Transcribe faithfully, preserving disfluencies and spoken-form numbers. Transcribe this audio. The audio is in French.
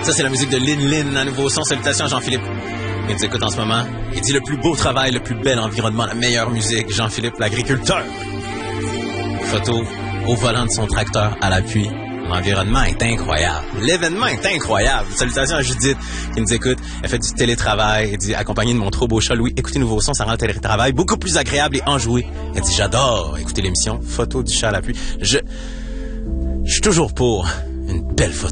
Ça, c'est la musique de Lin Lin, un nouveau son. Salutations à Jean-Philippe. Il nous écoute en ce moment. Il dit le plus beau travail, le plus bel environnement, la meilleure musique. Jean-Philippe, l'agriculteur. Photo au volant de son tracteur à l'appui. L'environnement est incroyable. L'événement est incroyable. Salutations à Judith qui nous écoute. Elle fait du télétravail. Elle dit, accompagnée de mon trop beau chat Louis, écoutez nouveau son, ça rend le télétravail beaucoup plus agréable et enjoué. Elle dit, j'adore écouter l'émission. Photo du chat à l'appui. Je, je suis toujours pour une belle photo.